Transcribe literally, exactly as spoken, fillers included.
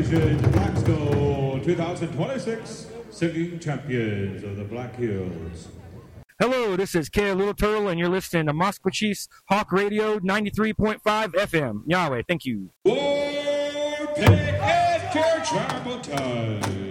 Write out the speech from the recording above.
Division Blackstone twenty twenty-six Singing Champions of the Black Hills. Hello, this is Kale Little Turtle, and you're listening to Moskowitz Hawk Radio ninety-three point five F M. Yahweh, thank you. War Pig and Travel Time.